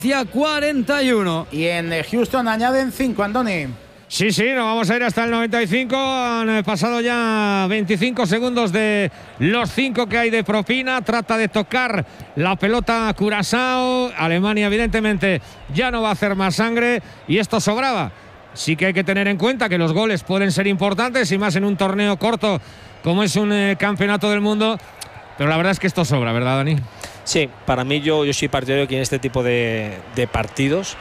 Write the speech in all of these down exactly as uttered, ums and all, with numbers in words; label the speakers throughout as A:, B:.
A: cuarenta y uno.
B: Y en Houston añaden cinco, Andoni.
C: Sí, sí, nos vamos a ir hasta el noventa y cinco. Han pasado ya veinticinco segundos de los cinco que hay de propina. Trata de tocar la pelota Curazao. Alemania, evidentemente, ya no va a hacer más sangre. Y esto sobraba. Sí que hay que tener en cuenta que los goles pueden ser importantes y más en un torneo corto como es un eh, campeonato del mundo. Pero la verdad es que esto sobra, ¿verdad, Dani?
D: Sí, para mí yo, yo soy partidario que en este tipo de, de partidos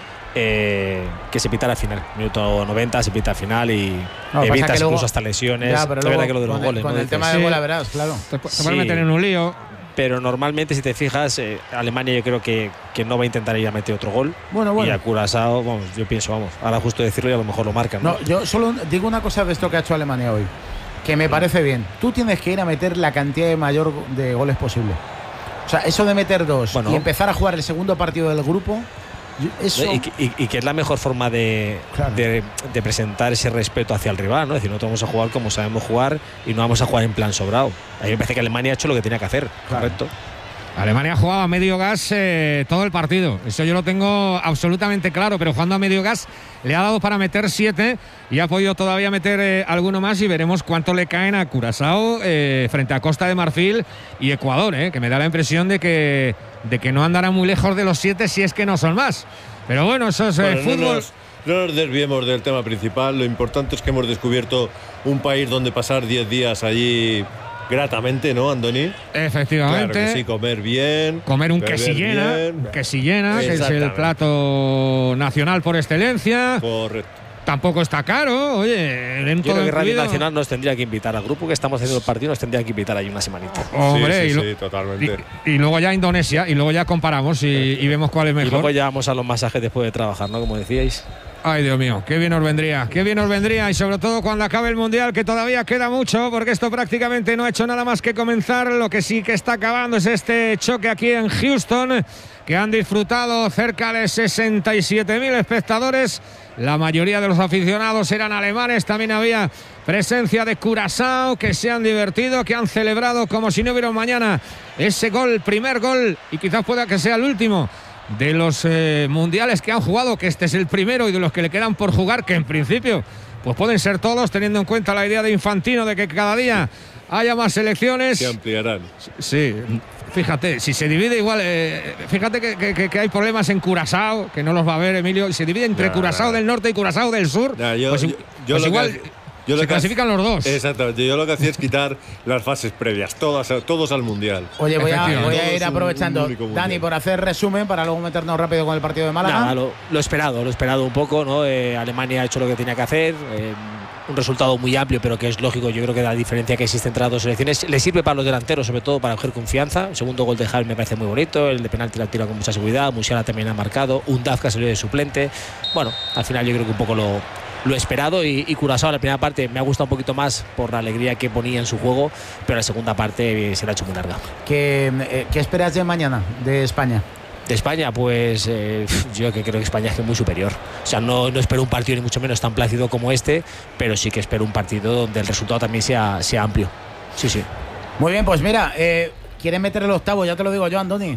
D: eh, que se pita la final. Minuto noventa se pita la final y no, evitas incluso luego, hasta lesiones.
B: Ya, pero
D: la verdad que lo de los
B: con
D: goles.
B: El, con
D: ¿no?
B: el
D: Dices,
B: tema de
D: sí,
B: bola verás, claro.
C: Te, te
D: sí,
C: pueden meter en un lío.
D: Pero normalmente, si te fijas, eh, Alemania yo creo que, que no va a intentar ir a meter otro gol.
B: Bueno, bueno.
D: Y a Curazao, vamos, yo pienso, vamos, ahora justo decirlo y a lo mejor lo marcan. No,
B: no yo solo digo una cosa de esto que ha hecho Alemania hoy, que me parece bien. Tú tienes que ir a meter la cantidad de mayor de goles posible. O sea, eso de meter dos bueno. y empezar a jugar el segundo partido del grupo, eso...
D: Y, y, y que es la mejor forma de, claro. de, de presentar ese respeto hacia el rival, ¿no? Es decir, nosotros vamos a jugar como sabemos jugar y no vamos a jugar en plan sobrado. A mí me parece que Alemania ha hecho lo que tenía que hacer, claro. Correcto.
C: Alemania ha jugado a medio gas eh, todo el partido. Eso yo lo tengo absolutamente claro, pero jugando a medio gas le ha dado para meter siete y ha podido todavía meter eh, alguno más y veremos cuánto le caen a Curazao eh, frente a Costa de Marfil y Ecuador, eh, que me da la impresión de que, de que no andará muy lejos de los siete si es que no son más. Pero bueno, eso es
E: bueno,
C: eh, fútbol.
E: No nos, no nos desviemos del tema principal. Lo importante es que hemos descubierto un país donde pasar diez días allí gratamente, ¿no, Andoni?
C: Efectivamente.
E: Claro que sí, comer bien.
C: Comer un quesillena, bien. quesillena, que es el plato nacional por excelencia.
E: Correcto.
C: Tampoco está caro, oye. En
D: Yo
C: todo
D: creo que Radio
C: incluido.
D: Nacional nos tendría que invitar al grupo que estamos haciendo el partido, nos tendría que invitar ahí una semanita.
C: Hombre,
E: sí, sí,
C: y, lo,
E: sí, totalmente.
C: Y, y luego ya Indonesia, y luego ya comparamos y, y vemos cuál es mejor.
D: Y luego ya vamos a los masajes después de trabajar, ¿no? Como decíais.
C: Ay, Dios mío, qué bien nos vendría, qué bien nos vendría y sobre todo cuando acabe el Mundial, que todavía queda mucho, porque esto prácticamente no ha hecho nada más que comenzar. Lo que sí que está acabando es este choque aquí en Houston, que han disfrutado cerca de sesenta y siete mil espectadores. La mayoría de los aficionados eran alemanes, también había presencia de Curazao, que se han divertido, que han celebrado como si no hubiera un mañana ese gol, primer gol, y quizás pueda que sea el último de los eh, mundiales que han jugado, que este es el primero y de los que le quedan por jugar, que en principio pues pueden ser todos, teniendo en cuenta la idea de Infantino de que cada día haya más selecciones.
E: Se ampliarán.
C: Sí, fíjate, si se divide igual, eh, fíjate que, que, que hay problemas en Curazao, que no los va a ver Emilio, se divide entre nah, Curazao nah. del norte y Curazao del sur,
E: nah, yo,
C: pues,
E: yo, yo
C: pues igual...
E: Que... Yo
C: se clasifican
E: hace,
C: los dos.
E: Exactamente. Yo lo que hacía es quitar las fases previas, todas, todos al Mundial.
B: Oye, voy a, voy a ir aprovechando, un, un Dani, por hacer resumen para luego meternos rápido con el partido de Málaga.
D: Nada, lo, lo esperado, lo esperado un poco, ¿no? Eh, Alemania ha hecho lo que tenía que hacer. Eh, un resultado muy amplio, pero que es lógico. Yo creo que la diferencia que existe entre las dos selecciones le sirve para los delanteros, sobre todo para coger confianza. El segundo gol de Javi me parece muy bonito. El de penalti la tira con mucha seguridad. Musiala también ha marcado. Un Dafka salió de suplente. Bueno, al final yo creo que un poco lo. lo esperado y, y Curazao en la primera parte me ha gustado un poquito más por la alegría que ponía en su juego, pero la segunda parte se la ha hecho muy larga.
B: ¿Qué, eh, ¿qué esperas de mañana de España?
D: De España, pues eh, yo que creo que España es muy superior. O sea, no, no espero un partido ni mucho menos tan plácido como este, pero sí que espero un partido donde el resultado también sea, sea amplio. Sí, sí.
B: Muy bien, pues mira, eh, ¿quieren meter el octavo? Ya te lo digo yo, Andoni.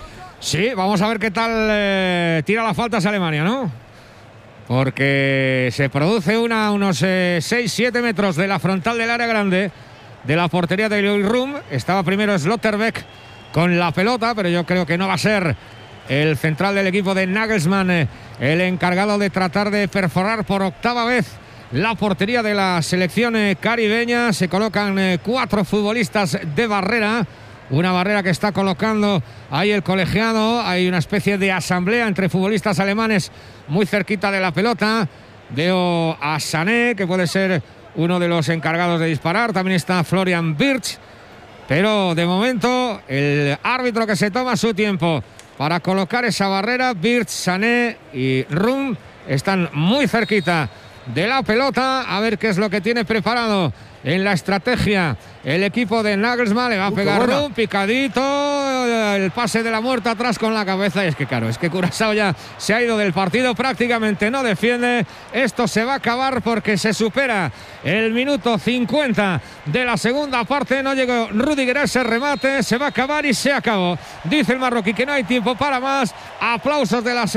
C: Sí, vamos a ver qué tal eh, tira las faltas Alemania, ¿no? Porque se produce una a unos eh, seis siete metros de la frontal del área grande de la portería de Lillerum. Estaba primero Slotterbeck con la pelota, pero yo creo que no va a ser el central del equipo de Nagelsmann eh, el encargado de tratar de perforar por octava vez la portería de la selección eh, caribeña. Se colocan eh, cuatro futbolistas de barrera. Una barrera que está colocando ahí el colegiado. Hay una especie de asamblea entre futbolistas alemanes muy cerquita de la pelota. Veo a Sané, que puede ser uno de los encargados de disparar. También está Florian Wirtz. Pero de momento el árbitro que se toma su tiempo para colocar esa barrera. Wirtz, Sané y Rum están muy cerquita de la pelota. A ver qué es lo que tiene preparado en la estrategia el equipo de Nagelsmann. Le va a pegar uh, un picadito, el pase de la muerte atrás con la cabeza. Y es que claro, es que Curazao ya se ha ido del partido, prácticamente no defiende. Esto se va a acabar porque se supera el minuto cincuenta de la segunda parte. No llegó Rüdiger a ese remate, se va a acabar y se acabó. Dice el marroquí que no hay tiempo para más. Aplausos de la